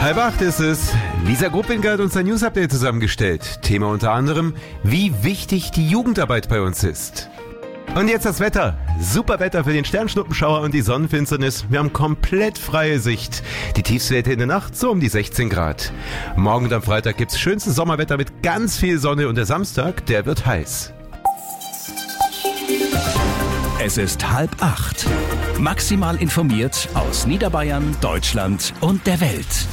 7:30 ist es. Lisa Gruppinga hat uns ein News-Update zusammengestellt. Thema unter anderem, wie wichtig die Jugendarbeit bei uns ist. Und jetzt das Wetter. Super Wetter für den Sternschnuppenschauer und die Sonnenfinsternis. Wir haben komplett freie Sicht. Die Tiefstwerte in der Nacht so um die 16 Grad. Morgen und am Freitag gibt's schönstes Sommerwetter mit ganz viel Sonne und der Samstag, der wird heiß. Es ist 7:30. Maximal informiert aus Niederbayern, Deutschland und der Welt.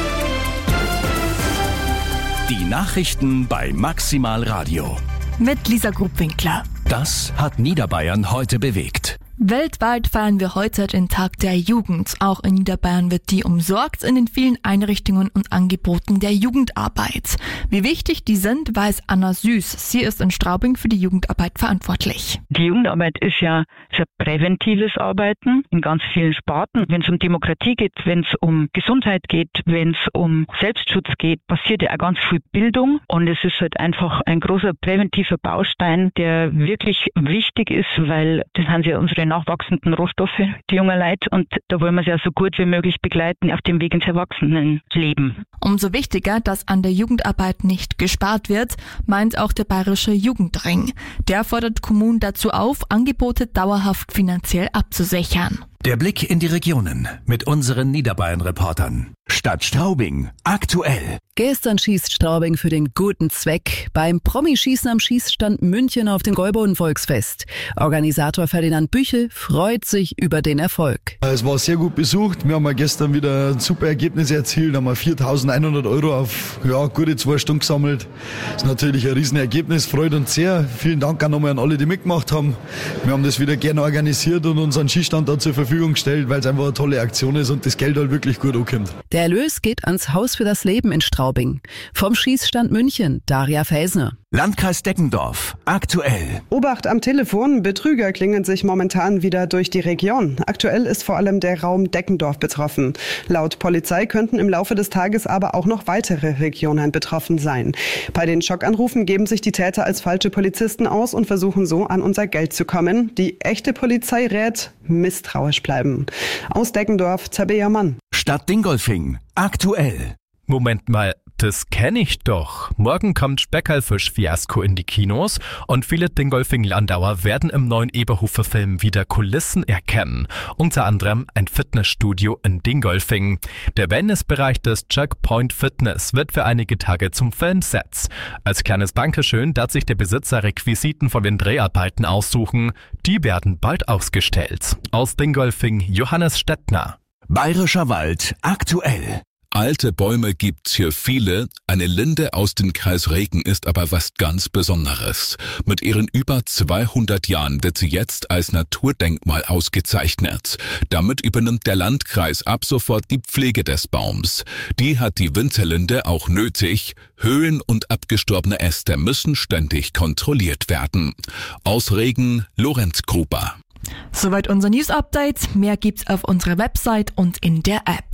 Die Nachrichten bei Maximal Radio. Mit Lisa Gruppwinkler. Das hat Niederbayern heute bewegt. Weltweit feiern wir heute den Tag der Jugend. Auch in Niederbayern wird die umsorgt in den vielen Einrichtungen und Angeboten der Jugendarbeit. Wie wichtig die sind, weiß Anna Süß. Sie ist in Straubing für die Jugendarbeit verantwortlich. Die Jugendarbeit ist ja sehr präventives Arbeiten in ganz vielen Sparten. Wenn es um Demokratie geht, wenn es um Gesundheit geht, wenn es um Selbstschutz geht, passiert ja auch ganz viel Bildung. Und es ist halt einfach ein großer präventiver Baustein, der wirklich wichtig ist, weil das sind ja unsere nachwachsenden Rohstoffe, die jungen Leute, und da wollen wir sie ja so gut wie möglich begleiten auf dem Weg ins Erwachsenenleben. Umso wichtiger, dass an der Jugendarbeit nicht gespart wird, meint auch der Bayerische Jugendring. Der fordert Kommunen dazu auf, Angebote dauerhaft finanziell abzusichern. Der Blick in die Regionen mit unseren Niederbayern-Reportern. Stadt Straubing, aktuell. Gestern schießt Straubing für den guten Zweck beim Promi-Schießen am Schießstand München auf dem Gäuboden-Volksfest. Organisator Ferdinand Büchel freut sich über den Erfolg. Es war sehr gut besucht. Wir haben ja gestern wieder ein super Ergebnis erzielt. Haben wir 4.100 € auf gute 2 Stunden gesammelt. Das ist natürlich ein Riesenergebnis, freut uns sehr. Vielen Dank auch nochmal an alle, die mitgemacht haben. Wir haben das wieder gerne organisiert und unseren Schießstand da zur Verfügung gestellt, weil es einfach eine tolle Aktion ist und das Geld halt wirklich gut ankommt. Der Erlös geht ans Haus für das Leben in Straubing. Vom Schießstand München, Daria Felsner. Landkreis Deckendorf, aktuell. Obacht am Telefon, Betrüger klingen sich momentan wieder durch die Region. Aktuell ist vor allem der Raum Deckendorf betroffen. Laut Polizei könnten im Laufe des Tages aber auch noch weitere Regionen betroffen sein. Bei den Schockanrufen geben sich die Täter als falsche Polizisten aus und versuchen so an unser Geld zu kommen. Die echte Polizei rät, misstrauisch bleiben. Aus Deckendorf, Tabea Mann. Stadt Dingolfing, aktuell. Moment mal, das kenne ich doch. Morgen kommt Speckerlfisch-Fiasko in die Kinos und viele Dingolfing-Landauer werden im neuen Eberhofer-Film wieder Kulissen erkennen. Unter anderem ein Fitnessstudio in Dingolfing. Der Wellnessbereich des Checkpoint Fitness wird für einige Tage zum Filmset. Als kleines Dankeschön darf sich der Besitzer Requisiten von den Dreharbeiten aussuchen. Die werden bald ausgestellt. Aus Dingolfing, Johannes Stettner. Bayerischer Wald, aktuell. Alte Bäume gibt's hier viele. Eine Linde aus dem Kreis Regen ist aber was ganz Besonderes. Mit ihren über 200 Jahren wird sie jetzt als Naturdenkmal ausgezeichnet. Damit übernimmt der Landkreis ab sofort die Pflege des Baums. Die hat die Winterlinde auch nötig. Höhlen und abgestorbene Äste müssen ständig kontrolliert werden. Aus Regen, Lorenz Gruber. Soweit unser News-Update. Mehr gibt's auf unserer Website und in der App.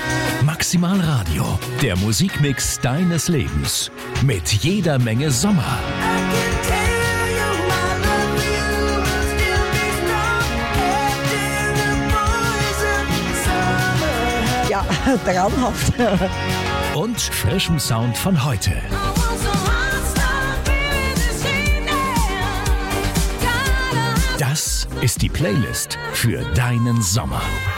Maximal Radio, der Musikmix deines Lebens. Mit jeder Menge Sommer. Ja, traumhaft. Und frischem Sound von heute. Das ist die Playlist für deinen Sommer.